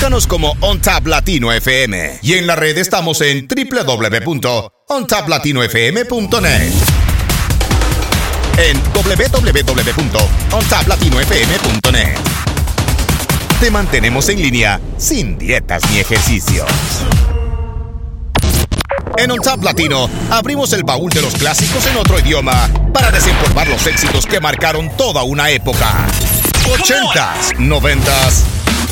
Búscanos como OnTap Latino FM. Y en la red estamos en www.ontaplatinoFM.net. En www.ontaplatinoFM.net. Te mantenemos en línea sin dietas ni ejercicios. En OnTap Latino abrimos el baúl de los clásicos en otro idioma para desempolvar los éxitos que marcaron toda una época. 80s, 90s